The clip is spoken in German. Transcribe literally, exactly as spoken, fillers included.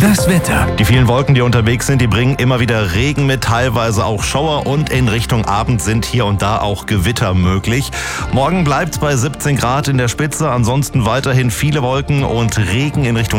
Das Wetter. Die vielen Wolken, die unterwegs sind, die bringen immer wieder Regen mit, teilweise auch Schauer, und in Richtung Abend sind hier und da auch Gewitter möglich. Morgen bleibt es bei siebzehn Grad in der Spitze, ansonsten weiterhin viele Wolken und Regen in Richtung